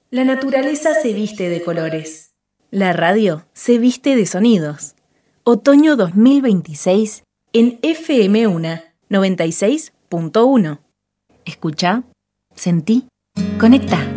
La naturaleza se viste de colores. La radio se viste de sonidos. Otoño 2026 en FM UNA 96.1. Escucha, sentí, conecta.